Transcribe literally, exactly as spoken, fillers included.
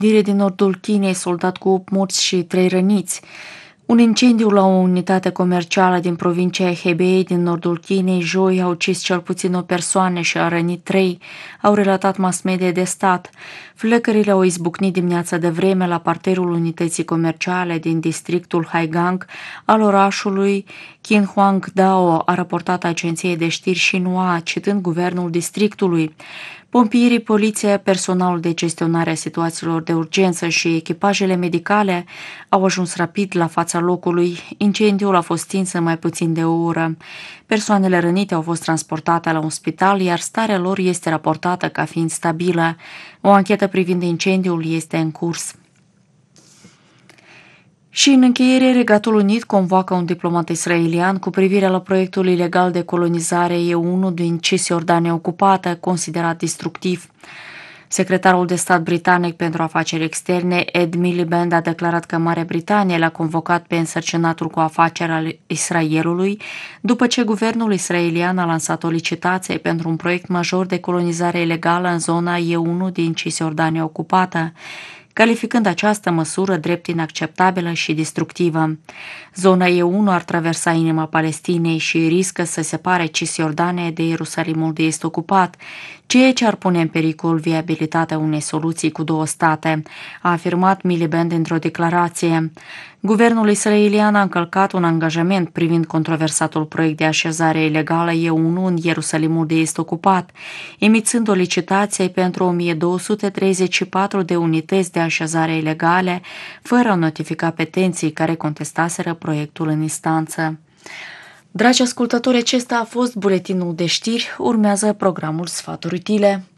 Dire din nordul Chinei, soldat cu opt morți și trei răniți. Un incendiu la o unitate comercială din provincia Hebei din nordul Chinei joi a ucis cel puțin o persoană și a rănit trei, au relatat mass media de stat. Flăcările au izbucnit dimineața de vreme la parterul unității comerciale din districtul Haigang al orașului Qinhuangdao, a raportat agenției de știri Xinhua, citând guvernul districtului. Pompierii, poliția, personalul de gestionare a situațiilor de urgență și echipajele medicale au ajuns rapid la fața locului. Incendiul a fost stins în mai puțin de o oră. Persoanele rănite au fost transportate la un spital, iar starea lor este raportată ca fiind stabilă. O anchetă privind incendiul este în curs. Și în încheiere, Regatul Unit convoacă un diplomat israelian cu privire la proiectul ilegal de colonizare E unu din Cisjordania ocupată, considerat destructiv. Secretarul de stat britanic pentru afaceri externe, Ed Miliband, a declarat că Marea Britanie l-a convocat pe însărcinatul cu afaceri al Israelului, după ce guvernul israelian a lansat o licitație pentru un proiect major de colonizare ilegală în zona E unu din Cisjordania ocupată, calificând această măsură drept inacceptabilă și destructivă. Zona E unu ar traversa inima Palestinei și riscă să separe Cisjordania de Ierusalimul de Est ocupat, ceea ce ar pune în pericol viabilitatea unei soluții cu două state, a afirmat Miliband într-o declarație. Guvernul israelian a încălcat un angajament privind controversatul proiect de așezare ilegală E unu în Ierusalimul de Est ocupat, emițând o licitație pentru o mie două sute treizeci și patru de unități de așezare ilegale, fără a notifica petenții care contestaseră proiectul în instanță. Dragi ascultători, acesta a fost buletinul de știri, urmează programul Sfaturi Utile.